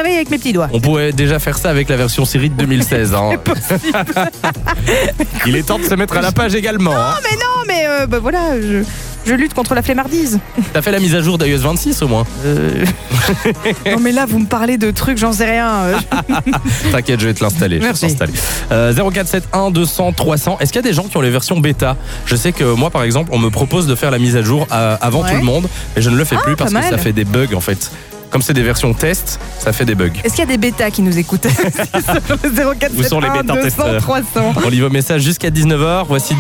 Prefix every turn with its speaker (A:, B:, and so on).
A: réveille avec mes petits doigts.
B: On pourrait déjà faire ça avec la version Siri de 2016. Hein.
A: C'est possible.
B: Il est temps de se mettre à la page également. Hein.
A: Mais voilà, je lutte contre la flemmardise.
B: T'as fait la mise à jour d'iOS 26 au moins?
A: Non mais là, vous me parlez de trucs, j'en sais rien.
B: T'inquiète, je vais te l'installer.
A: Merci.
B: 0471 200 300. Est-ce qu'il y a des gens qui ont les versions bêta? Je sais que moi, par exemple, on me propose de faire la mise à jour avant tout le monde, mais je ne le fais plus parce que ça fait des bugs en fait. Comme c'est des versions test, ça fait des bugs.
A: Est-ce qu'il y a des bêtas qui nous écoutent? 0471
B: Vous sont les bêta
A: 200
B: testeurs.
A: 300.
B: On lit vos messages jusqu'à 19h. Voici